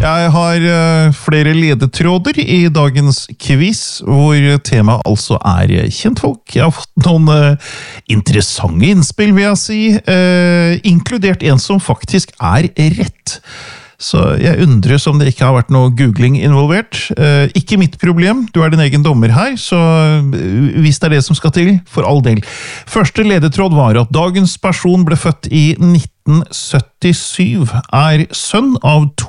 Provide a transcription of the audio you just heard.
Jeg har flere ledetråder i dagens quiz, hvor temaet altså kjentfolk. Jeg har fått noen interessante innspill, vil jeg si, inkludert en som faktisk rett. Så jeg undres om det ikke har vært noe googling involvert. Ikke mitt problem, du din egen dommer her, så hvis det det som skal til, for all del. Første ledetråd var at dagens person ble født i 1977, sønn av to